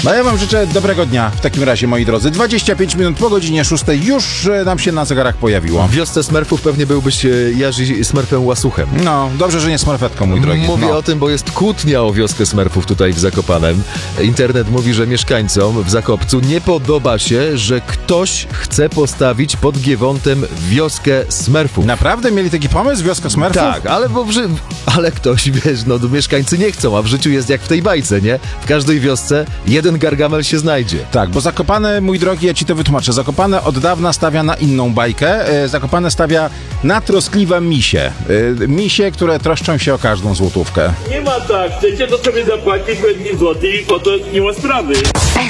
No ja wam życzę dobrego dnia w takim razie, moi drodzy. 25 minut po godzinie 6 już nam się na zegarach pojawiło. W wiosce Smurfów pewnie byłbyś Jerzy Smurfem Łasuchem. No, dobrze, że nie smerfetką, mój drogi. Mówię o tym, bo jest kłótnia o wioskę Smurfów tutaj w Zakopanem. Internet mówi, że mieszkańcom w Zakopcu nie podoba się, że ktoś chce postawić pod Giewątem wioskę Smurfów. Naprawdę mieli taki pomysł, wioska Smurfów? Tak, ale ktoś, wiesz, no mieszkańcy nie chcą, a w życiu jest jak w tej bajce, nie? W każdej wiosce jeden Gargamel się znajdzie. Tak, bo Zakopane, mój drogi, ja ci to wytłumaczę. Zakopane od dawna stawia na inną bajkę. Zakopane stawia na troskliwe misie. Misie, które troszczą się o każdą złotówkę. Nie ma tak, chcecie to sobie zapłacić 5 zł i po to nie ma sprawy.